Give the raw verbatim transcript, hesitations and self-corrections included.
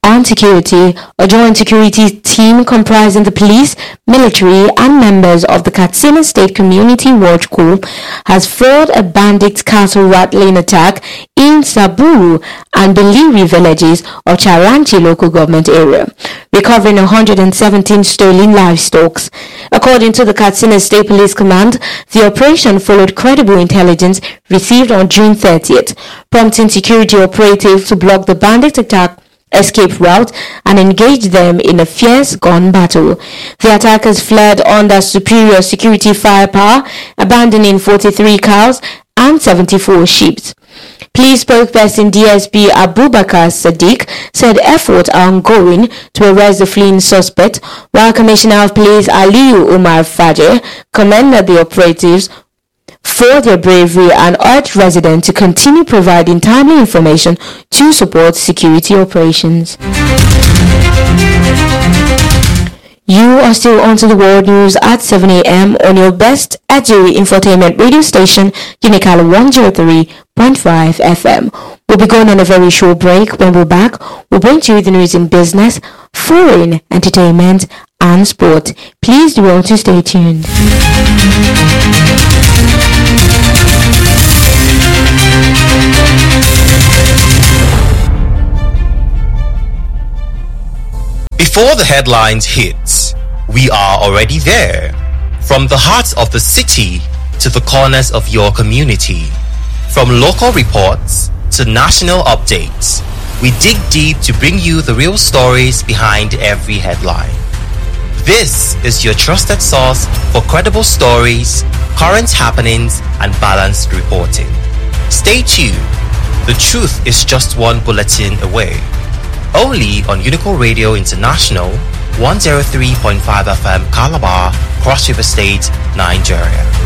on security, a joint security team comprising the police, military, and members of the Katsina State Community Watch Corps has foiled a bandit cattle rattling attack in Saburu and Beliri villages of Charanchi local government area, recovering one hundred seventeen stolen livestock. According to the Katsina State Police Command, the operation followed credible intelligence received on June thirtieth, prompting security operatives to block the bandit attack escape route and engage them in a fierce gun battle. The attackers fled under superior security firepower, abandoning forty-three cows and seventy-four sheep. Police spokesperson D S P Abubakar Sadiq said efforts are ongoing to arrest the fleeing suspect, while Commissioner of Police Aliyu Umar Fajr commended the operatives for their bravery and urged residents to continue providing timely information to support security operations. You are still on to the world news at seven a.m. on your best Ajuri infotainment radio station, Unicala one oh three point five F M. We'll be going on a very short break. When we're back, we'll bring to you the news in business, foreign, entertainment, and sport. Please do well to stay tuned. Before the headlines hit, we are already there. From the heart of the city to the corners of your community. From local reports to national updates, we dig deep to bring you the real stories behind every headline. This is your trusted source for credible stories, current happenings, and balanced reporting. Stay tuned. The truth is just one bulletin away. Only on Unico Radio International, one oh three point five F M Calabar, Cross River State, Nigeria.